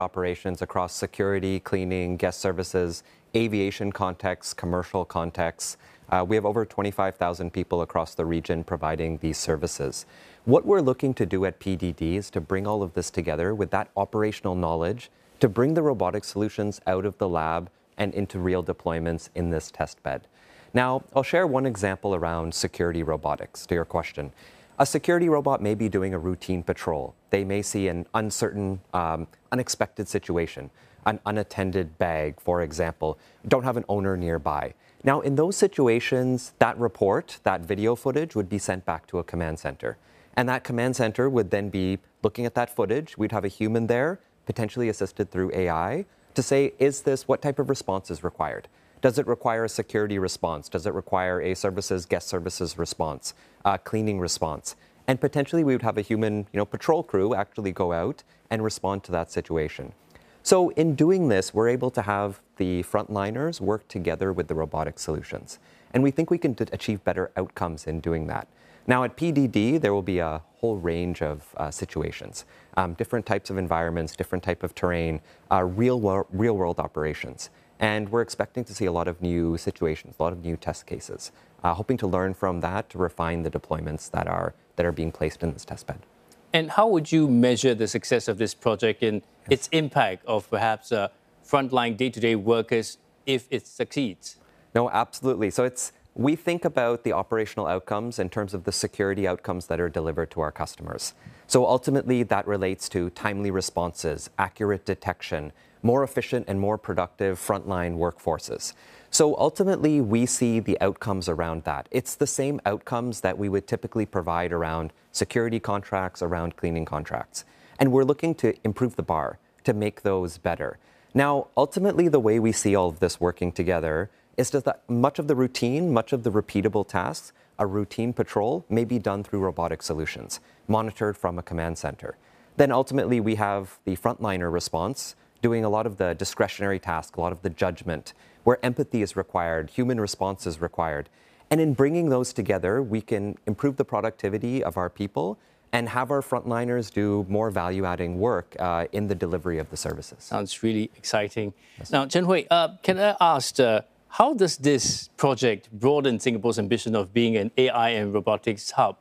operations across security, cleaning, guest services, aviation contexts, commercial contexts. We have over 25,000 people across the region providing these services. What we're looking to do at PDD is to bring all of this together with that operational knowledge to bring the robotic solutions out of the lab and into real deployments in this test bed. Now, I'll share one example around security robotics to your question. A security robot may be doing a routine patrol. They may see an uncertain, unexpected situation, an unattended bag, for example, don't have an owner nearby. Now, in those situations, that report, that video footage would be sent back to a command center. And that command center would then be looking at that footage. We'd have a human there, potentially assisted through AI, to say, what type of response is required? Does it require a security response? Does it require a guest services response, cleaning response? And potentially we would have a human patrol crew actually go out and respond to that situation. So in doing this, we're able to have the frontliners work together with the robotic solutions. And we think we can achieve better outcomes in doing that. Now at PDD, there will be a whole range of situations, different types of environments, different type of terrain, real world operations. And we're expecting to see a lot of new situations, a lot of new test cases, hoping to learn from that to refine the deployments that are being placed in this test bed. And how would you measure the success of this project and its impact of perhaps frontline day-to-day workers if it succeeds? No, absolutely. So we think about the operational outcomes in terms of the security outcomes that are delivered to our customers. So ultimately, that relates to timely responses, accurate detection, more efficient and more productive frontline workforces. So ultimately, we see the outcomes around that. It's the same outcomes that we would typically provide around security contracts, around cleaning contracts. And we're looking to improve the bar, to make those better. Now, ultimately, the way we see all of this working together is that much of the routine, much of the repeatable tasks, a routine patrol may be done through robotic solutions, monitored from a command center. Then ultimately, we have the frontliner response, doing a lot of the discretionary tasks, a lot of the judgment, where empathy is required, human response is required. And in bringing those together, we can improve the productivity of our people and have our frontliners do more value-adding work in the delivery of the services. Sounds really exciting. Yes. Now, Chen Hui, can I ask, how does this project broaden Singapore's ambition of being an AI and robotics hub?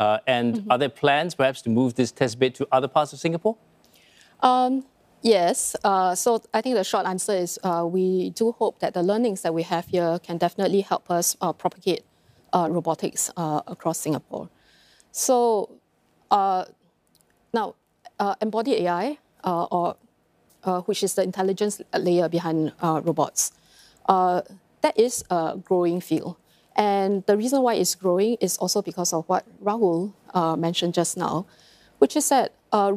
And are there plans perhaps to move this test bed to other parts of Singapore? Yes. So I think the short answer is we do hope that the learnings that we have here can definitely help us propagate robotics across Singapore. So now, embodied AI, which is the intelligence layer behind robots, that is a growing field. And the reason why it's growing is also because of what Rahul mentioned just now, which is that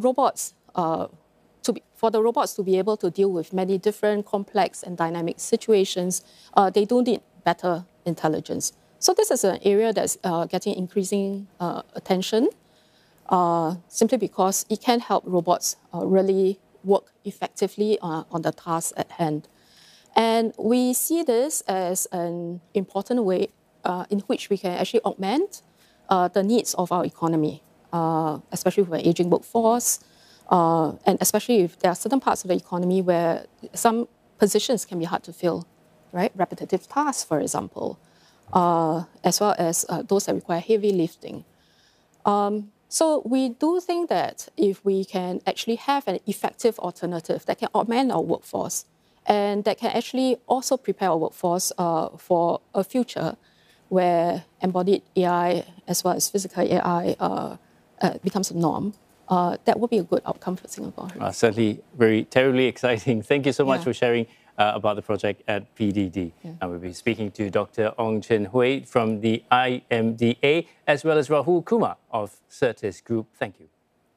for the robots to be able to deal with many different complex and dynamic situations, they do need better intelligence. So this is an area that's getting increasing attention simply because it can help robots really work effectively on the task at hand. And we see this as an important way in which we can actually augment the needs of our economy, especially with an aging workforce, and especially if there are certain parts of the economy where some positions can be hard to fill, right? Repetitive tasks, for example, as well as those that require heavy lifting. So we do think that if we can actually have an effective alternative that can augment our workforce and that can actually also prepare our workforce for a future where embodied AI as well as physical AI becomes a norm, that would be a good outcome for Singapore. Certainly terribly exciting. Thank you so much for sharing about the project at PDD. And we'll be speaking to Dr. Ong Chen Hui from the IMDA, as well as Rahul Kumar of Certis Group. Thank you.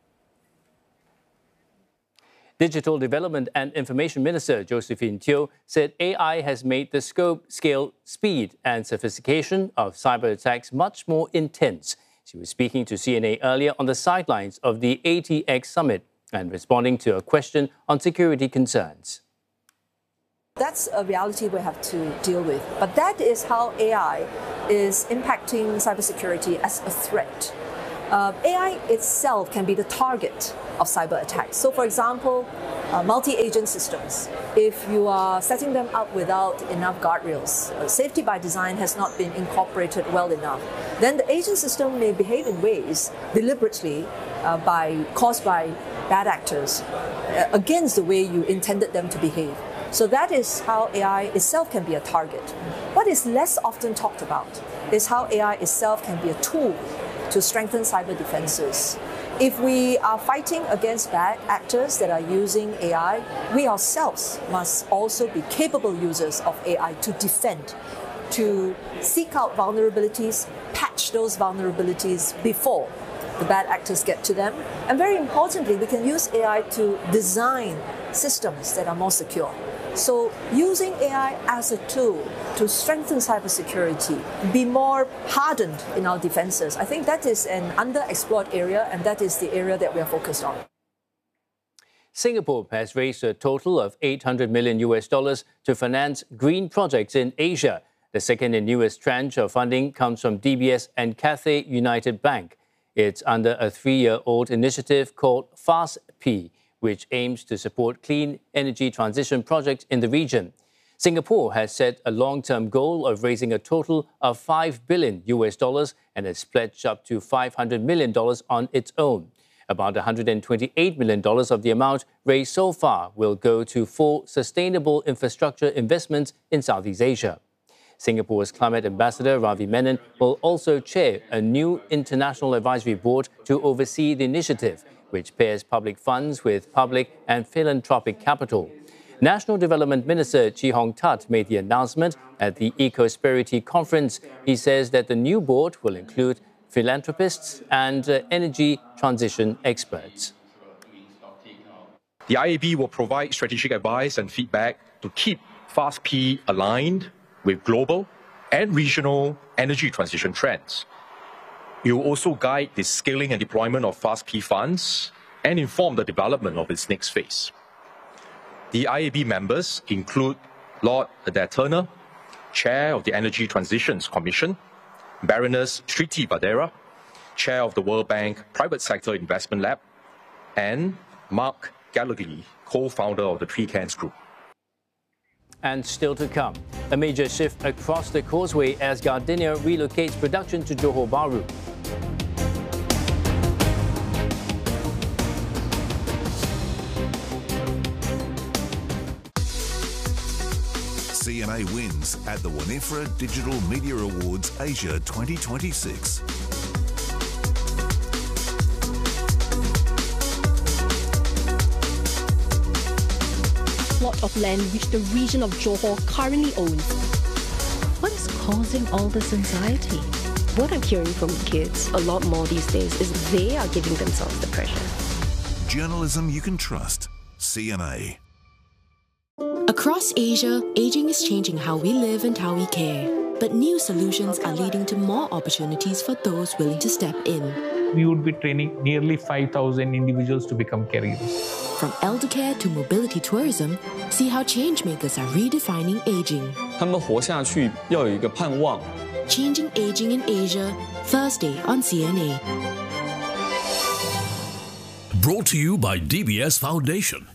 Digital Development and Information Minister Josephine Teo said AI has made the scope, scale, speed and sophistication of cyber attacks much more intense. She was speaking to CNA earlier on the sidelines of the ATX Summit and responding to a question on security concerns. That's a reality we have to deal with. But that is how AI is impacting cybersecurity as a threat. AI itself can be the target of cyber attacks. So for example, multi-agent systems, if you are setting them up without enough guardrails, safety by design has not been incorporated well enough, then the agent system may behave in ways deliberately caused by bad actors against the way you intended them to behave. So that is how AI itself can be a target. What is less often talked about is how AI itself can be a tool to strengthen cyber defenses. If we are fighting against bad actors that are using AI, we ourselves must also be capable users of AI to defend, to seek out vulnerabilities, patch those vulnerabilities before the bad actors get to them. And very importantly, we can use AI to design systems that are more secure. So using AI as a tool to strengthen cybersecurity, be more hardened in our defenses, I think that is an underexplored area, and that is the area that we are focused on. Singapore has raised a total of $800 million to finance green projects in Asia. The second and newest tranche of funding comes from DBS and Cathay United Bank. It's under a 3-year-old initiative called FAST-P, which aims to support clean energy transition projects in the region. Singapore has set a long-term goal of raising a total of $5 billion and has pledged up to $500 million on its own. About $128 million of the amount raised so far will go to 4 sustainable infrastructure investments in Southeast Asia. Singapore's climate ambassador Ravi Menon will also chair a new international advisory board to oversee the initiative, which pairs public funds with public and philanthropic capital. National Development Minister Chee Hong Tat made the announcement at the Ecosperity Conference. He says that the new board will include philanthropists and energy transition experts. The IAB will provide strategic advice and feedback to keep FAST-P aligned with global and regional energy transition trends. It will also guide the scaling and deployment of FAST-P funds and inform the development of its next phase. The IAB members include Lord Adair Turner, Chair of the Energy Transitions Commission, Baroness Shriti Vadera, Chair of the World Bank Private Sector Investment Lab, and Mark Gallagher, co-founder of the Precans Group. And still to come, a major shift across the causeway as Gardenia relocates production to Johor Bahru. CNA wins at the Winifred Digital Media Awards Asia 2026. Plot of land which the region of Johor currently owns. What is causing all this anxiety? What I'm hearing from kids a lot more these days is they are giving themselves the pressure. Journalism you can trust. CNA. Across Asia, aging is changing how we live and how we care. But new solutions are leading to more opportunities for those willing to step in. We would be training nearly 5,000 individuals to become caregivers. From elder care to mobility tourism, see how changemakers are redefining aging. 他们活下去要有一个盼望。 Changing Aging in Asia, Thursday on CNA. Brought to you by DBS Foundation.